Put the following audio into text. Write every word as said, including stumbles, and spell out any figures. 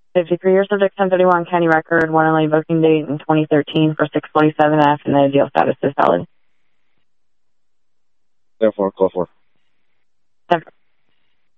fifty-three years subject ten thirty-one, county record, one only booking date in twenty thirteen for six forty-seven F, and the deal status is valid. Therefore, call for. Denver.